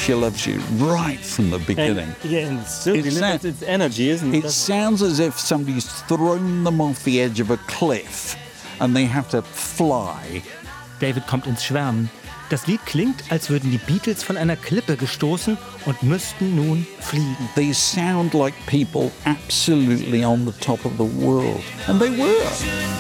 She loves you right from the beginning. And still delivers its energy, isn't it? It sounds as if somebody's thrown them off the edge of a cliff and they have to fly. David kommt ins Schwärmen. Das Lied klingt, als würden die Beatles von einer Klippe gestoßen und müssten nun fliegen. They sound like people absolutely on the top of the world. And they were.